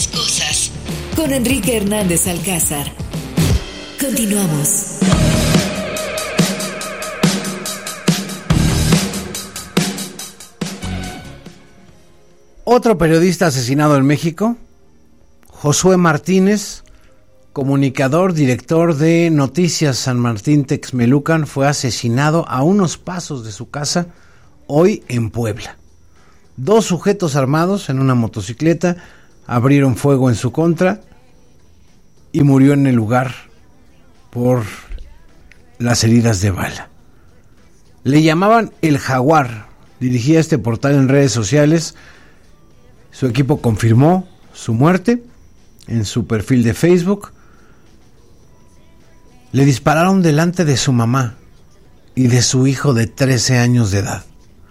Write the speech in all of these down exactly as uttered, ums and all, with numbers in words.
Cosas con Enrique Hernández Alcázar. Continuamos. Otro periodista asesinado en México, Josué Martínez, comunicador, director de Noticias San Martín Texmelucan, fue asesinado a unos pasos de su casa hoy en Puebla. Dos sujetos armados en una motocicleta abrieron fuego en su contra y murió en el lugar por las heridas de bala. Le llamaban el Jaguar, dirigía este portal en redes sociales. Su equipo confirmó su muerte en su perfil de Facebook. Le dispararon delante de su mamá y de su hijo de trece años de edad.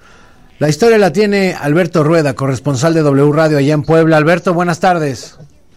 La historia la tiene Alberto Rueda, corresponsal de W Radio allá en Puebla. Alberto, buenas tardes.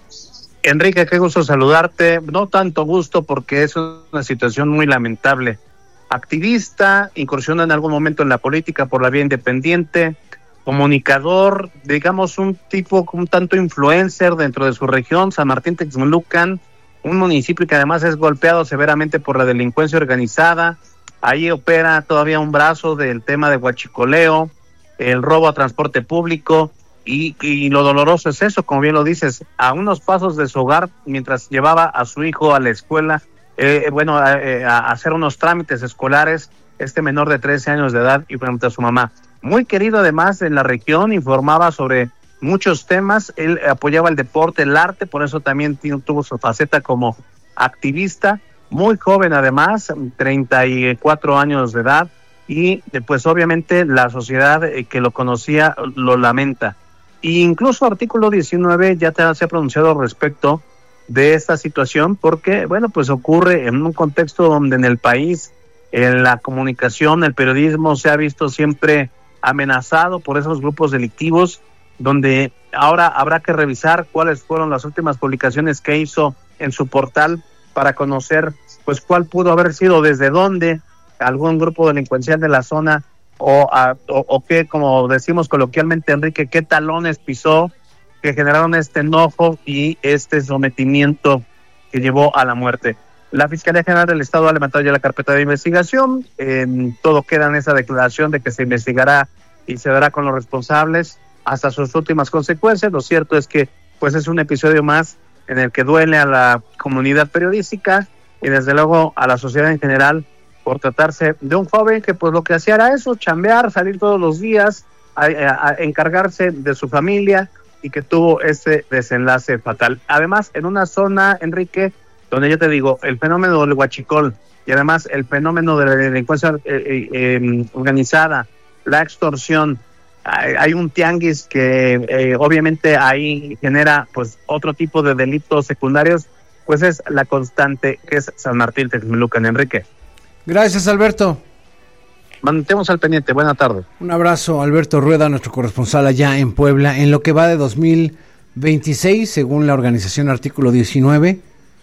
Enrique, qué gusto saludarte. No tanto gusto porque es una situación muy lamentable. Activista, incursiona en algún momento en la política por la vía independiente, comunicador, digamos un tipo un tanto influencer dentro de su región, San Martín Texmelucan, un municipio que además es golpeado severamente por la delincuencia organizada. Ahí opera todavía un brazo del tema de huachicoleo, el robo a transporte público, y, y lo doloroso es eso, como bien lo dices, a unos pasos de su hogar, mientras llevaba a su hijo a la escuela, eh, bueno, a, a hacer unos trámites escolares, este menor de trece años de edad, y frente a su mamá. Muy querido además en la región, informaba sobre muchos temas, él apoyaba el deporte, el arte, por eso también tuvo su faceta como activista, muy joven además, treinta y cuatro años de edad, y pues obviamente la sociedad que lo conocía lo lamenta. E incluso artículo diecinueve ya te, se ha pronunciado respecto de esta situación, porque bueno, pues ocurre en un contexto donde en el país, en la comunicación, el periodismo se ha visto siempre amenazado por esos grupos delictivos, donde ahora habrá que revisar cuáles fueron las últimas publicaciones que hizo en su portal para conocer pues cuál pudo haber sido, desde dónde algún grupo delincuencial de la zona o, a, o, o qué, como decimos coloquialmente, Enrique, qué talones pisó que generaron este enojo y este sometimiento que llevó a la muerte. La Fiscalía General del Estado ha levantado ya la carpeta de investigación, eh, todo queda en esa declaración de que se investigará y se dará con los responsables hasta sus últimas consecuencias. Lo cierto es que pues es un episodio más en el que duele a la comunidad periodística y desde luego a la sociedad en general, por tratarse de un joven que pues lo que hacía era eso, chambear, salir todos los días, a, a, a encargarse de su familia, y que tuvo ese desenlace fatal. Además, en una zona, Enrique, donde yo te digo, el fenómeno del huachicol y además el fenómeno de la delincuencia eh, eh, organizada, la extorsión, hay, hay un tianguis que eh, obviamente ahí genera pues otro tipo de delitos secundarios, pues es la constante que es San Martín Texmelucan. Enrique. Gracias, Alberto. Mantemos al pendiente. Buena tarde. Un abrazo, Alberto Rueda, nuestro corresponsal allá en Puebla. En lo que va de dos mil veintiséis, según la organización Artículo diecinueve,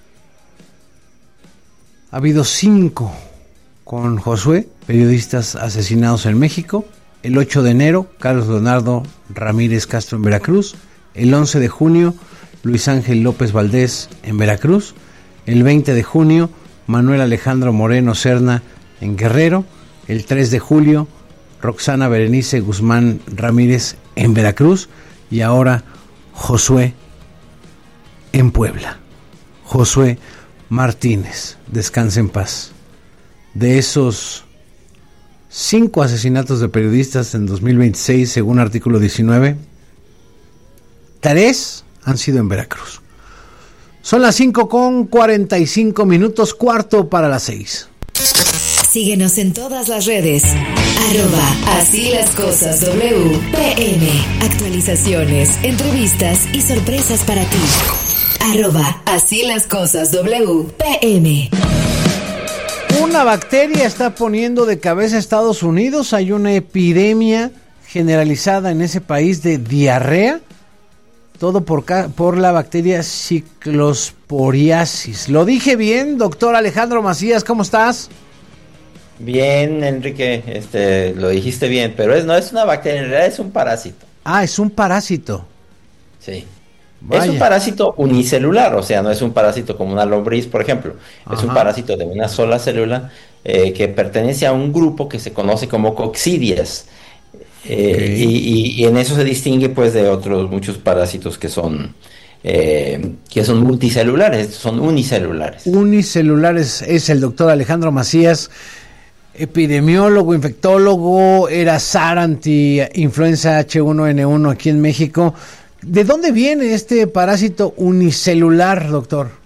ha habido cinco con Josué, periodistas asesinados en México. El ocho de enero, Carlos Leonardo Ramírez Castro en Veracruz. El once de junio, Luis Ángel López Valdés en Veracruz. El veinte de junio, Manuel Alejandro Moreno Serna en Guerrero. El tres de julio, Roxana Berenice Guzmán Ramírez en Veracruz. Y ahora, Josué en Puebla. Josué Martínez, descanse en paz. De esos cinco asesinatos de periodistas en dos mil veintiséis, según Artículo diecinueve, tres han sido en Veracruz. Son las cinco con cuarenta y cinco minutos, cuarto para las seis. Síguenos en todas las redes. Arroba Así las Cosas W P M. Actualizaciones, entrevistas y sorpresas para ti. Arroba Así las Cosas W P M. Una bacteria está poniendo de cabeza a Estados Unidos. Hay una epidemia generalizada en ese país de diarrea. Todo por, por la bacteria Ciclosporiasis. ¿Lo dije bien, doctor Alejandro Macías? ¿Cómo estás? Bien, Enrique, este, lo dijiste bien, pero es, no es una bacteria, en realidad es un parásito. Ah, es un parásito. Sí. Vaya. Es un parásito unicelular, o sea, no es un parásito como una lombriz, por ejemplo. Es Ajá. un parásito de una sola célula eh, que pertenece a un grupo que se conoce como coccidias. Eh, Ok. y, y- y en eso se distingue pues de otros muchos parásitos que son eh, que son multicelulares, son unicelulares. Unicelulares es el doctor Alejandro Macías, epidemiólogo, infectólogo, era SAR anti-influenza H uno N uno aquí en México. ¿De dónde viene este parásito unicelular, doctor?